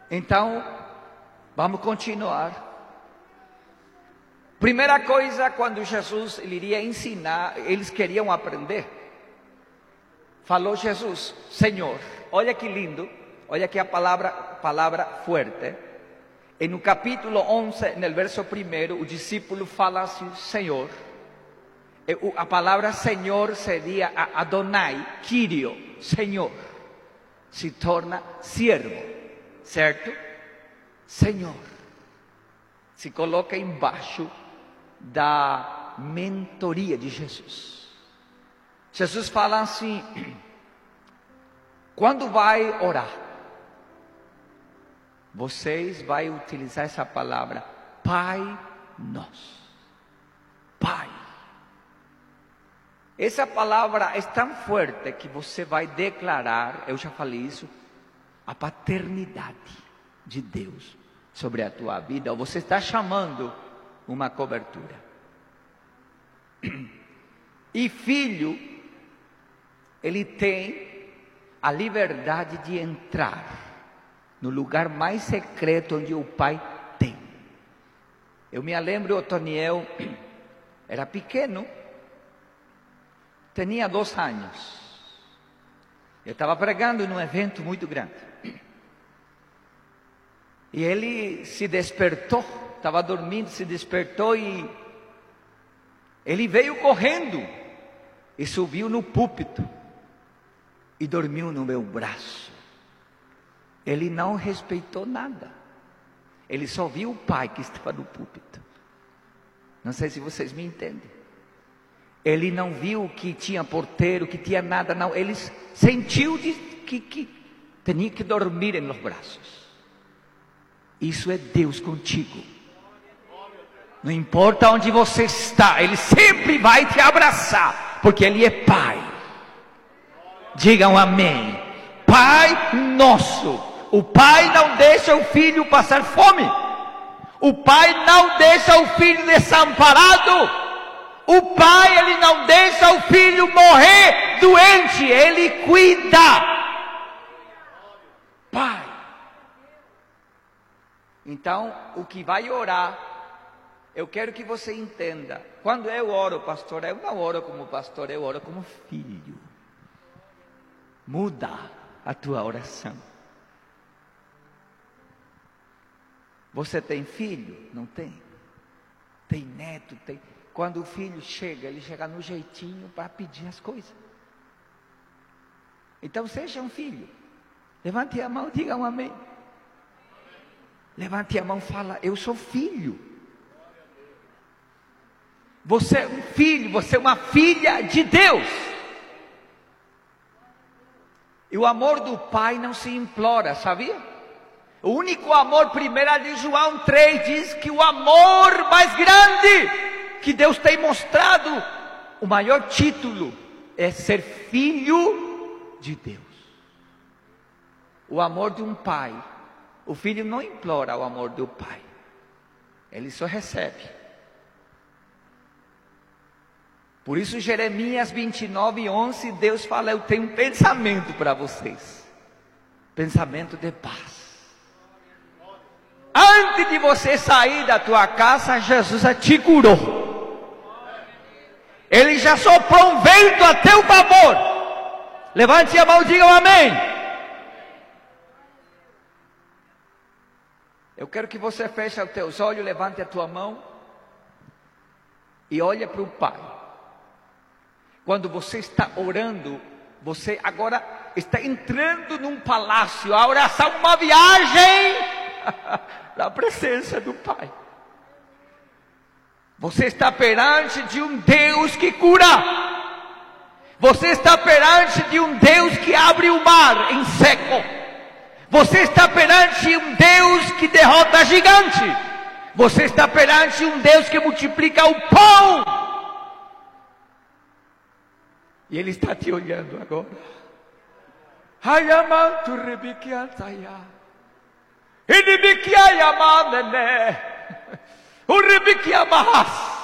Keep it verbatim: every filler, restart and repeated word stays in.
Então, vamos continuar. Primeira coisa, quando Jesus ele iria ensinar, eles queriam aprender. Falou Jesus, Senhor, olha que lindo, olha que a palavra, palavra forte. E no capítulo onze, no verso primeiro, o discípulo fala assim, Senhor. A palavra Senhor seria Adonai, Kyrio, Senhor. Se torna siervo, certo? Senhor. Se coloca embaixo da mentoria de Jesus. Jesus fala assim, quando vai orar, vocês vão utilizar essa palavra, Pai Nosso. Pai. Essa palavra é tão forte que você vai declarar, eu já falei isso, a paternidade de Deus sobre a tua vida. Ou você está chamando uma cobertura. E filho, ele tem a liberdade de entrar no lugar mais secreto onde o pai tem. Eu me lembro, o Toniel era pequeno, tinha dois anos. Eu estava pregando num evento muito grande. E ele se despertou, estava dormindo, se despertou e ele veio correndo e subiu no púlpito e dormiu no meu braço. Ele não respeitou nada. Ele só viu o pai que estava no púlpito. Não sei se vocês me entendem. Ele não viu que tinha porteiro, que tinha nada, não. Ele sentiu de, que, que tinha que dormir nos braços. Isso é Deus contigo. Não importa onde você está, Ele sempre vai te abraçar, porque Ele é Pai. Digam amém. Pai nosso. O Pai não deixa o filho passar fome. O Pai não deixa o filho desamparado. O Pai, Ele não deixa o filho morrer doente. Ele cuida. Pai. Então, o que vai orar, eu quero que você entenda. Quando eu oro, pastor, eu não oro como pastor, eu oro como filho. Muda a tua oração. Você tem filho? Não tem? Tem neto? Tem. Quando o filho chega, ele chega no jeitinho para pedir as coisas. Então seja um filho. Levante a mão, diga um amém. Levante a mão e fala, eu sou filho. Você é um filho, você é uma filha de Deus. E o amor do Pai não se implora, sabia? O único amor, primeira de João três, diz que o amor mais grande que Deus tem mostrado, o maior título é ser filho de Deus. O amor de um pai, o filho não implora o amor do pai, ele só recebe. Por isso Jeremias vinte e nove, onze, Deus fala, eu tenho um pensamento para vocês, pensamento de paz. Antes de você sair da tua casa, Jesus já te curou. Ele já soprou um vento a teu favor. Levante a mão e diga um amém. Eu quero que você feche os teus olhos, levante a tua mão e olhe para o Pai. Quando você está orando, você agora está entrando num palácio, a oração é uma viagem na presença do Pai. Você está perante de um Deus que cura. Você está perante de um Deus que abre o mar em seco. Você está perante um Deus que derrota gigante. Você está perante um Deus que multiplica o pão. E Ele está te olhando agora. Ayamantu rebikiantaya. Edibikiayamanene. O rebikiamahas.